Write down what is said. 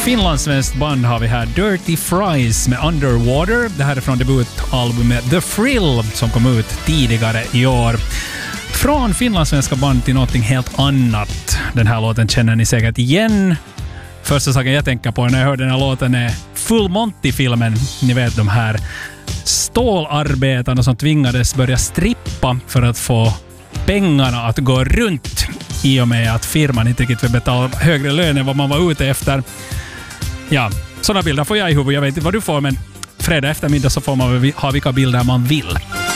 finlandssvenskt band har vi här. Dirty Fries med Underwater. Det här är från debutalbumet The Thrill som kom ut tidigare i år. Från finlandssvenska band till någonting helt annat. Den här låten känner ni säkert igen. Första saken jag tänker på när jag hör den här låten är Full Monty-filmen. Ni vet de här stålarbetarna som tvingades börja strippa för att få pengarna att gå runt i och med att firman inte riktigt vill betala högre lön än vad man var ute efter. Ja, sådana bilder får jag i huvudet. Jag vet inte vad du får, men fredag eftermiddag så får man ha vilka bilder man vill.